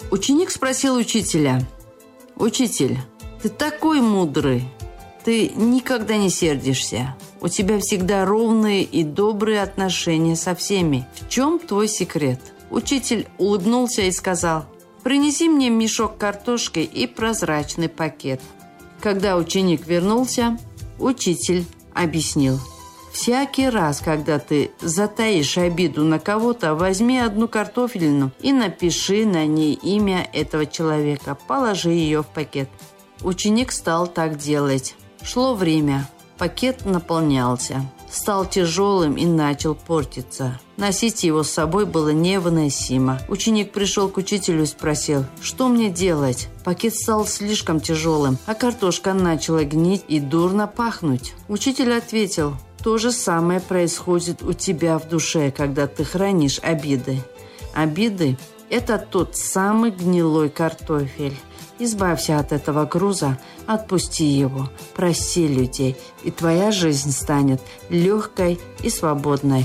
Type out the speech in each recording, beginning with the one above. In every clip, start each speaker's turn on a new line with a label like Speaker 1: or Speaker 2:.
Speaker 1: Ученик спросил учителя: «Учитель, ты такой мудрый, ты никогда не сердишься, у тебя всегда ровные и добрые отношения со всеми. В чем твой секрет?» Учитель улыбнулся и сказал: «Принеси мне мешок картошки и прозрачный пакет». Когда ученик вернулся, учитель объяснил: «Всякий раз, когда ты затаишь обиду на кого-то, возьми одну картофелину и напиши на ней имя этого человека, положи ее в пакет». Ученик стал так делать. Шло время, пакет наполнялся, стал тяжелым и начал портиться. Носить его с собой было невыносимо. Ученик пришел к учителю и спросил: «Что мне делать? Пакет стал слишком тяжелым, а картошка начала гнить и дурно пахнуть». Учитель ответил: «То же самое происходит у тебя в душе, когда ты хранишь обиды. Обиды – это тот самый гнилой картофель. Избавься от этого груза, отпусти его, прости людей, и твоя жизнь станет легкой и свободной».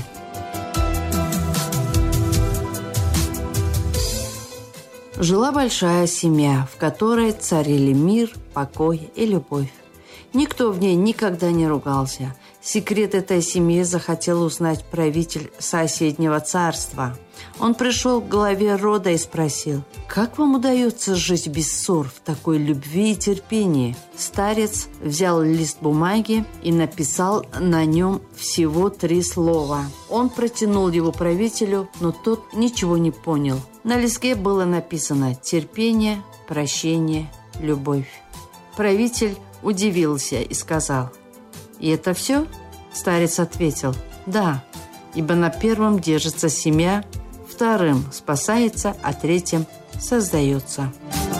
Speaker 1: Жила большая семья, в которой царили мир, покой и любовь. Никто в ней никогда не ругался. Секрет этой семьи захотел узнать правитель соседнего царства. Он пришел к главе рода и спросил: «Как вам удается жить без ссор, в такой любви и терпении?» Старец взял лист бумаги и написал на нем всего 3 слова. Он протянул его правителю, но тот ничего не понял. На листке было написано: терпение, прощение, любовь. Правитель удивился и сказал: «И это все?» Старец ответил: «Да, ибо на первом держится семья, вторым спасается, а третьим создается».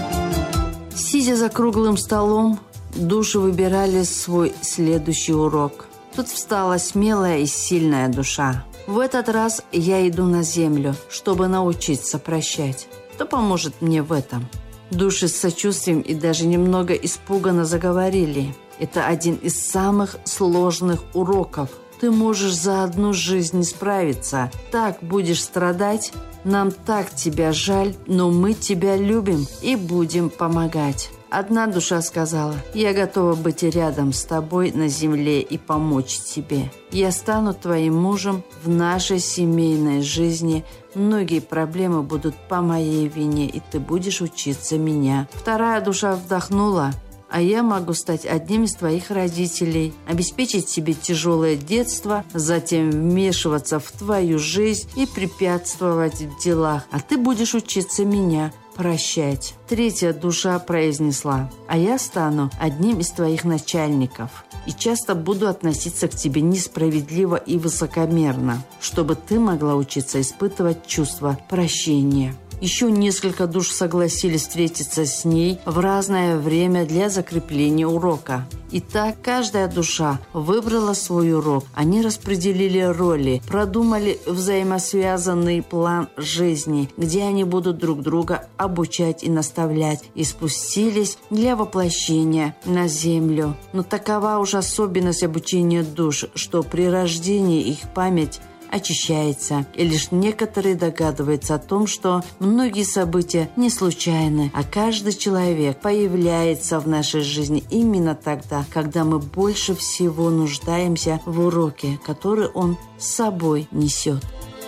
Speaker 1: Сидя за круглым столом, души выбирали свой следующий урок. Тут встала смелая и сильная душа. «В этот раз я иду на землю, чтобы научиться прощать. Кто поможет мне в этом?» Души с сочувствием и даже немного испуганно заговорили. «Это один из самых сложных уроков. Ты можешь за одну жизнь не справиться. Так будешь страдать. Нам так тебя жаль, но мы тебя любим и будем помогать». Одна душа сказала: «Я готова быть рядом с тобой на земле и помочь тебе. Я стану твоим мужем в нашей семейной жизни. Многие проблемы будут по моей вине, и ты будешь учиться меня». Вторая душа вдохнула: «А я могу стать одним из твоих родителей, обеспечить тебе тяжелое детство, затем вмешиваться в твою жизнь и препятствовать в делах, а ты будешь учиться меня прощать». Третья душа произнесла: «А я стану одним из твоих начальников и часто буду относиться к тебе несправедливо и высокомерно, чтобы ты могла учиться испытывать чувство прощения». Еще несколько душ согласились встретиться с ней в разное время для закрепления урока. И так каждая душа выбрала свой урок. Они распределили роли, продумали взаимосвязанный план жизни, где они будут друг друга обучать и наставлять, и спустились для воплощения на землю. Но такова уж особенность обучения душ, что при рождении их память очищается, и лишь некоторые догадываются о том, что многие события не случайны, а каждый человек появляется в нашей жизни именно тогда, когда мы больше всего нуждаемся в уроке, который он с собой несет.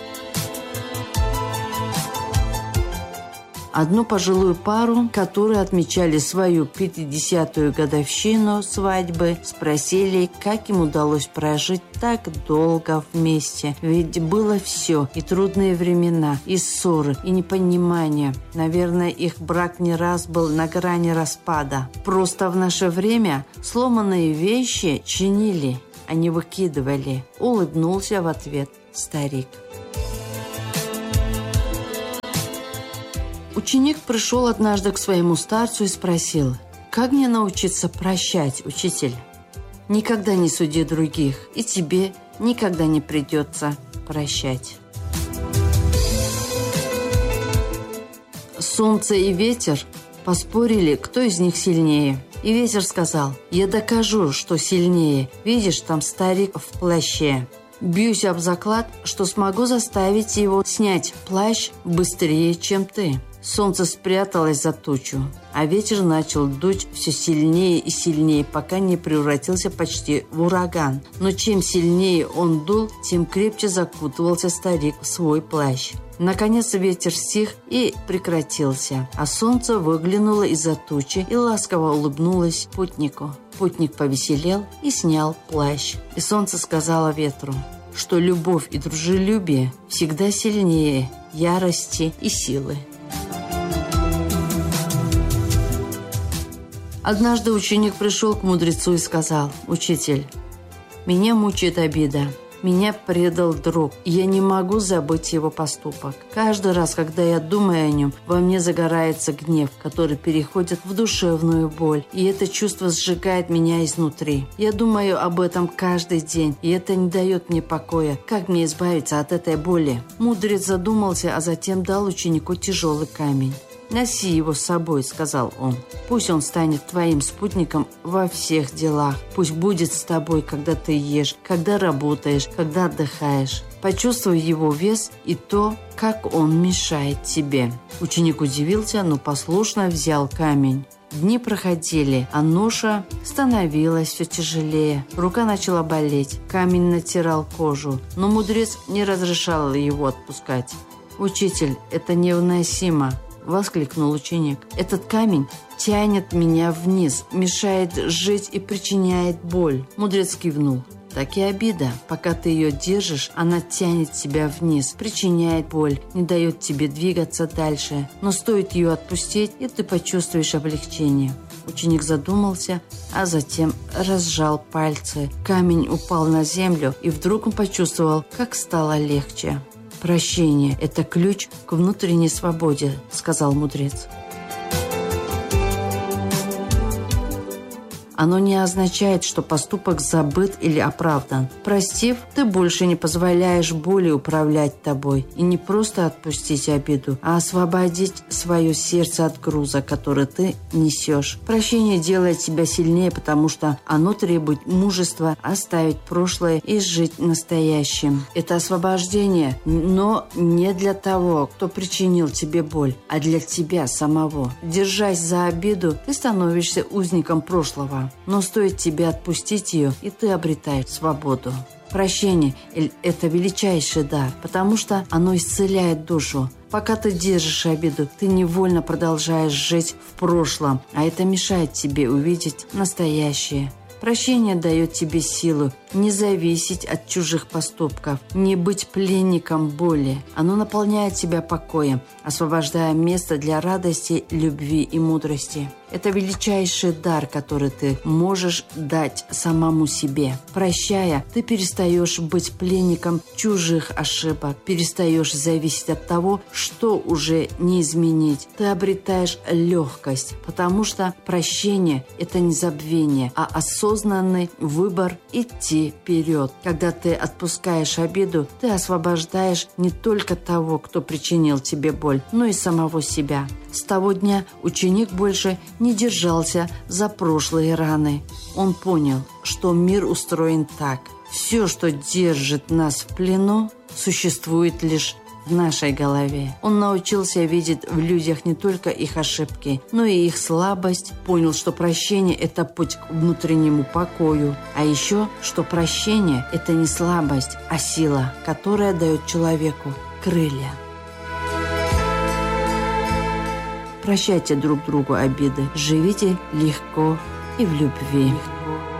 Speaker 1: Одну пожилую пару, которые отмечали свою 50-ю годовщину свадьбы, спросили, как им удалось прожить так долго вместе. Ведь было все: и трудные времена, и ссоры, и непонимание. Наверное, их брак не раз был на грани распада. Просто в наше время сломанные вещи чинили, а не выкидывали. Улыбнулся в ответ старик. Ученик пришел однажды к своему старцу и спросил: «Как мне научиться прощать, учитель?» «Никогда не суди других, и тебе никогда не придется прощать». Солнце и ветер поспорили, кто из них сильнее. И ветер сказал: «Я докажу, что сильнее. Видишь, там старик в плаще. Бьюсь об заклад, что смогу заставить его снять плащ быстрее, чем ты». Солнце спряталось за тучу, а ветер начал дуть все сильнее и сильнее, пока не превратился почти в ураган. Но чем сильнее он дул, тем крепче закутывался старик в свой плащ. Наконец ветер стих и прекратился, а солнце выглянуло из-за тучи и ласково улыбнулось путнику. Путник повеселел и снял плащ. И солнце сказало ветру, что любовь и дружелюбие всегда сильнее ярости и силы. Однажды ученик пришел к мудрецу и сказал: «Учитель, меня мучает обида. Меня предал друг, и я не могу забыть его поступок. Каждый раз, когда я думаю о нем, во мне загорается гнев, который переходит в душевную боль, и это чувство сжигает меня изнутри. Я думаю об этом каждый день, и это не дает мне покоя. Как мне избавиться от этой боли?» Мудрец задумался, а затем дал ученику тяжелый камень. «Носи его с собой», — сказал он. «Пусть он станет твоим спутником во всех делах. Пусть будет с тобой, когда ты ешь, когда работаешь, когда отдыхаешь. Почувствуй его вес и то, как он мешает тебе». Ученик удивился, но послушно взял камень. Дни проходили, а ноша становилась все тяжелее. Рука начала болеть, камень натирал кожу, но мудрец не разрешал его отпускать. «Учитель, это невыносимо!» — воскликнул ученик. «Этот камень тянет меня вниз, мешает жить и причиняет боль». Мудрец кивнул. «Так и обида. Пока ты ее держишь, она тянет тебя вниз, причиняет боль, не дает тебе двигаться дальше. Но стоит ее отпустить, и ты почувствуешь облегчение». Ученик задумался, а затем разжал пальцы. Камень упал на землю, и вдруг он почувствовал, как стало легче. «Прощение – это ключ к внутренней свободе», – сказал мудрец. Оно не означает, что поступок забыт или оправдан. Простив, ты больше не позволяешь боли управлять тобой. И не просто отпустить обиду, а освободить свое сердце от груза, который ты несешь. Прощение делает тебя сильнее, потому что оно требует мужества оставить прошлое и жить настоящим. Это освобождение, но не для того, кто причинил тебе боль, а для тебя самого. Держась за обиду, ты становишься узником прошлого. Но стоит тебе отпустить ее, и ты обретаешь свободу. Прощение – это величайший дар, потому что оно исцеляет душу. Пока ты держишь обиду, ты невольно продолжаешь жить в прошлом, а это мешает тебе увидеть настоящее. Прощение дает тебе силу не зависеть от чужих поступков, не быть пленником боли. Оно наполняет тебя покоем, освобождая место для радости, любви и мудрости. Это величайший дар, который ты можешь дать самому себе. Прощая, ты перестаешь быть пленником чужих ошибок, перестаешь зависеть от того, что уже не изменить. Ты обретаешь легкость, потому что прощение – это не забвение, а осознанный выбор идти вперед. Когда ты отпускаешь обиду, ты освобождаешь не только того, кто причинил тебе боль, но и самого себя. С того дня ученик больше не держался за прошлые раны. Он понял, что мир устроен так. Все, что держит нас в плену, существует лишь в нашей голове. Он научился видеть в людях не только их ошибки, но и их слабость. Понял, что прощение – это путь к внутреннему покою. А еще, что прощение – это не слабость, а сила, которая дает человеку крылья. Прощайте друг другу обиды. Живите легко и в любви.